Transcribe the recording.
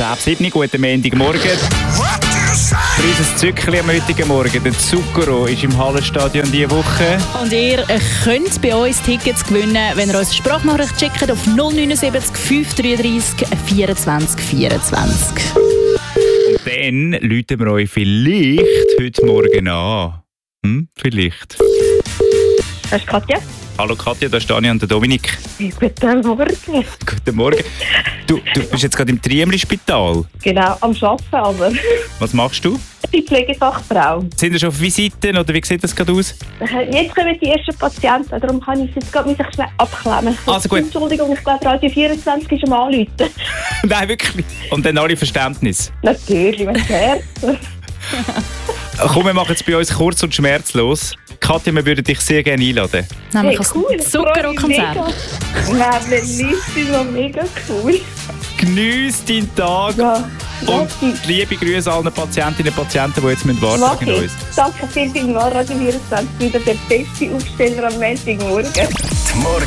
10:07 Uhr, guten Montagmorgen. Kleines Zückchen am heutigen Morgen. Der Zucchero ist im Hallenstadion diese Woche. Und ihr könnt bei uns Tickets gewinnen, wenn ihr uns eine Sprachnachricht schickt auf 079 533 24 24. Und dann rufen wir euch vielleicht heute Morgen an. Vielleicht. Das ist Katja. Hallo Katja, da ist Dani und der Dominik. Guten Morgen. Guten Morgen. Du bist jetzt gerade im Triemli-Spital. Genau, am Arbeiten aber. Was machst du? Ich bin Pflegefachfrau. Sind ihr schon auf Visiten oder wie sieht das gerade aus? Jetzt kommen die ersten Patienten, darum kann ich jetzt gerade schnell abklemmen. Also gut. Entschuldigung, ich glaube, Radio 24 ist am Anrufen. Nein, wirklich. Und dann alle Verständnis. Natürlich, was Herz. Komm, wir machen jetzt bei uns kurz und schmerzlos. Katja, wir würden dich sehr gerne einladen. Nämlich cool, ein Zucchero-Konzert. Nein, ist noch mega cool. Geniess deinen Tag. Ja, Und liebe Grüße allen Patientinnen und Patienten, die jetzt warten mach auf uns. ich. Danke vielmals, Radio 24, wieder der beste Aufsteller am Montagmorgen.